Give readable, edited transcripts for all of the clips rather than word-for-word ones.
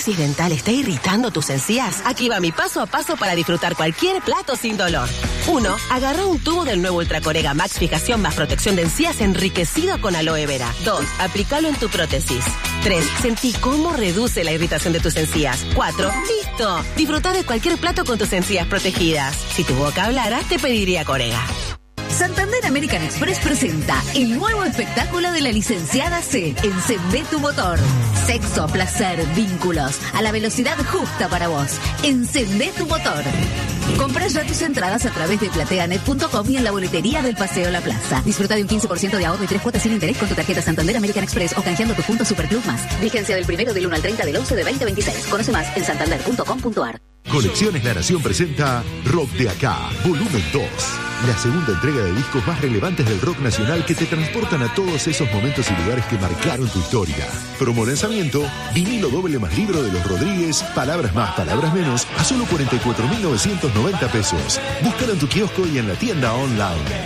prótesis dental está irritando tus encías? Aquí va mi paso a paso para disfrutar cualquier plato sin dolor. 1. Agarra un tubo del nuevo Ultracorega Max Fijación más protección de encías enriquecido con aloe vera. 2. Aplícalo en tu prótesis. 3. Sentí cómo reduce la irritación de tus encías. 4. ¡Listo! Disfruta de cualquier plato con tus encías protegidas. Si tu boca hablara, te pediría Corega. Santander American Express presenta el nuevo espectáculo de la licenciada C. Encendé tu motor. Sexo, placer, vínculos, a la velocidad justa para vos. Encendé tu motor. Compra ya tus entradas a través de plateanet.com y en la boletería del Paseo La Plaza. Disfruta de un 15% de ahorro y 3 cuotas sin interés con tu tarjeta Santander American Express o canjeando tus puntos Superclub más. Vigencia del 1 del 1 al 30 del 11 de 2026. Conoce más en santander.com.ar. Colecciones La Nación presenta Rock de Acá, volumen 2. La segunda entrega de discos más relevantes del rock nacional que te transportan a todos esos momentos y lugares que marcaron tu historia. Promo lanzamiento, vinilo doble más libro de los Rodríguez, palabras más, palabras menos, a solo 44.990 pesos. Búscalo en tu kiosco y en la tienda online.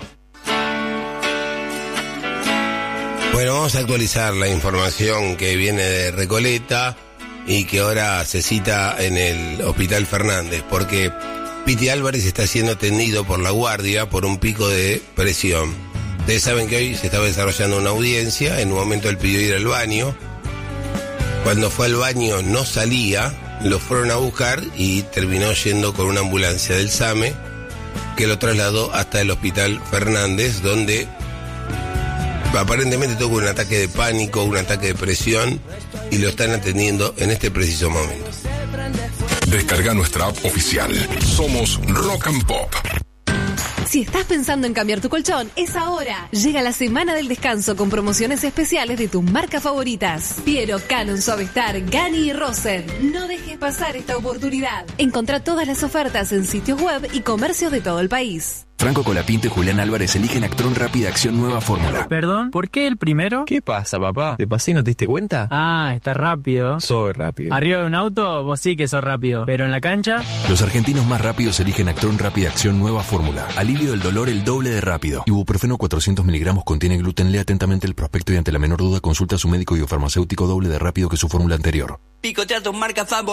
Bueno, vamos a actualizar la información que viene de Recoleta y que ahora se cita en el Hospital Fernández, porque Piti Álvarez está siendo atendido por la guardia por un pico de presión. Ustedes saben que hoy se estaba desarrollando una audiencia, en un momento él pidió ir al baño. Cuando fue al baño no salía, lo fueron a buscar y terminó yendo con una ambulancia del SAME que lo trasladó hasta el Hospital Fernández, donde aparentemente tuvo un ataque de pánico, un ataque de presión, y lo están atendiendo en este preciso momento. Descarga nuestra app oficial. Somos Rock and Pop. Si estás pensando en cambiar tu colchón, es ahora. Llega la semana del descanso con promociones especiales de tus marcas favoritas. Piero, Canon, Suavestar, Gani y Rosen. No dejes pasar esta oportunidad. Encontrá todas las ofertas en sitios web y comercios de todo el país. Franco Colapinto y Julián Álvarez eligen Actron Rápida Acción Nueva Fórmula. ¿Perdón? ¿Por qué el primero? ¿Qué pasa, papá? ¿Te pasé y no te diste cuenta? Ah, está rápido. Soy rápido. Arriba de un auto, vos sí que sos rápido. Pero en la cancha... Los argentinos más rápidos eligen Actron Rápida Acción Nueva Fórmula. Alivio del dolor el doble de rápido. Ibuprofeno 400 miligramos contiene gluten. Lea atentamente el prospecto y ante la menor duda consulta a su médico y o farmacéutico doble de rápido que su fórmula anterior. Picotea tus marcas favoritas.